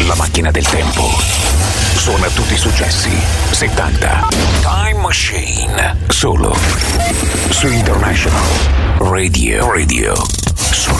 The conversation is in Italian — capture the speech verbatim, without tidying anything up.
La macchina del tempo suona tutti i successi settanta. Time Machine, solo su International Radio. Radio. Solo